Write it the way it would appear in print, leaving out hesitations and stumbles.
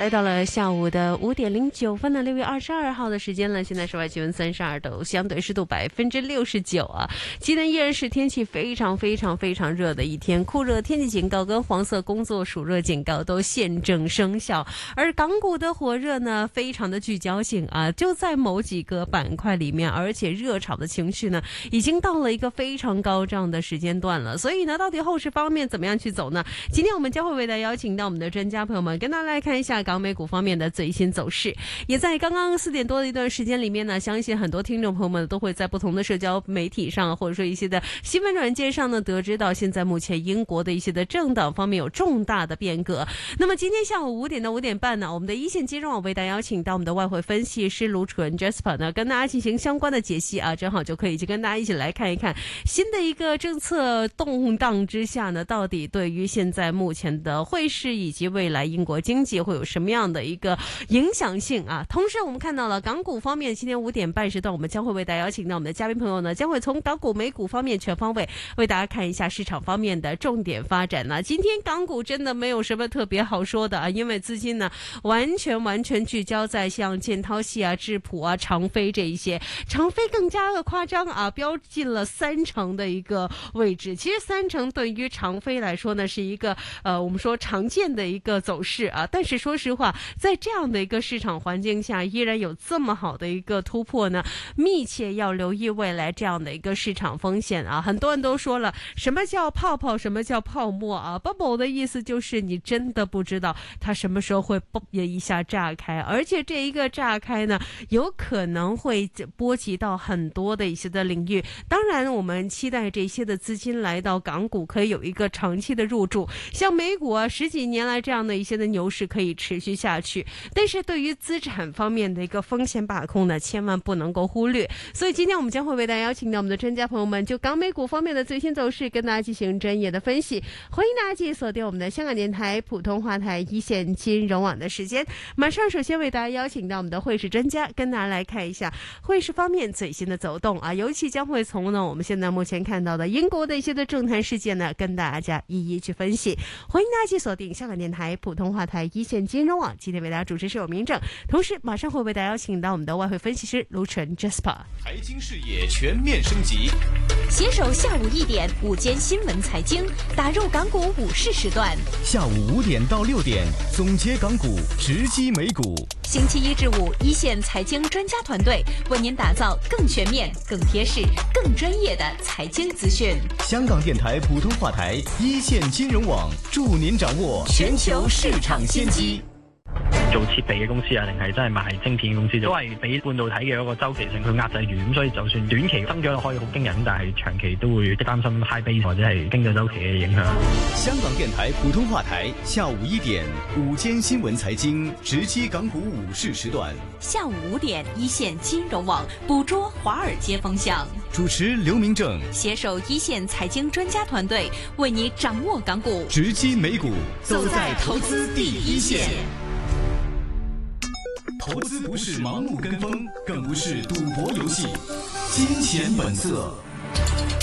来到了下午的5点09分的6月22号的时间了，现在室外气温32度，相对湿度69%啊。今天依然是天气非常热的一天，酷热天气警告跟黄色工作暑热警告都现正生效，而港股的火热呢，非常的聚焦性啊，就在某几个板块里面，而且热炒的情绪呢，已经到了一个非常高涨的时间段了。所以呢，到底后市方面怎么样去走呢？今天我们将会为大家邀请到我们的专家朋友们，跟大家来看一下港美股方面的最新走势。也在刚刚4点多的一段时间里面呢，相信很多听众朋友们都会在不同的社交媒体上，或者说一些的新闻软件上呢，得知到现在目前英国的一些的政党方面有重大的变革。那么今天下午5点到5点半呢，我们的一线金融网为大家邀请到我们的外汇分析师卢楚仁 Jasper 呢，跟大家进行相关的解析啊，正好就可以去跟大家一起来看一看新的一个政策动荡之下呢，到底对于现在目前的汇市以及未来英国经济会有什么样的一个影响性啊。同时我们看到了港股方面，今天5点半时段我们将会为大家邀请到我们的嘉宾朋友呢，将会从港股美股方面全方位为大家看一下市场方面的重点发展呢。今天港股真的没有什么特别好说的啊，因为资金呢完全聚焦在像建滔系啊、智普啊、长飞这一些，长飞更加的夸张啊，飙进了30%的一个位置。其实30%对于长飞来说呢，是一个我们说常见的一个走势啊，但是说实话，在这样的一个市场环境下，依然有这么好的一个突破呢，密切要留意未来这样的一个市场风险啊。很多人都说了，什么叫泡泡，什么叫泡沫啊 ？bubble 的意思就是你真的不知道它什么时候会嘣一下炸开，而且这一个炸开呢，有可能会波及到很多的一些的领域。当然，我们期待这些的资金来到港股，可以有一个长期的入驻，像美股啊，10几年来这样的一些的牛市可以持续下去。但是对于资产方面的一个风险把控呢，千万不能够忽略。所以今天我们将会为大家邀请到我们的专家朋友们，就港美股方面的最新走势，跟大家进行专业的分析。欢迎大家继续锁定我们的香港电台普通话台一线金融网的时间。马上首先为大家邀请到我们的汇市专家，跟大家来看一下汇市方面最新的走动啊，尤其将会从呢我们现在目前看到的英国的一些的政坛事件呢，跟大家一一去分析。欢迎大家继续锁定香港电台普通话台一线金融网，今天为大家主持是我明正，同时马上会为大家邀请到我们的外汇分析师卢晨 Jasper。 财经视野全面升级， 携手下午1点午间新闻财经，打入港股午市时段。 下午5点到6点总结港股，直击美股。 星期1至5，一线财经专家团队为您打造更全面、更贴市、更专业的财经资讯。 香港電台普通話台一線金融網，助您掌握全球市場先機。 做設備嘅公司啊，定係真係賣晶片公司，都係俾半導體嘅一個周期性去壓制住，咁所以就算短期增長可以好驚人，但係長期都會擔心 high base 或者係經濟周期嘅影響。 香港電台普通話台下午1點午間新聞財經，直擊港股午市時段。 下午5點一線金融網，捕捉華爾街風向。 主持劉明正， 攜手一線財經專家團隊，為你掌握港股， 直擊美股，走在投資第一線。投資不是盲目跟風，更不是賭博遊戲，金錢本色。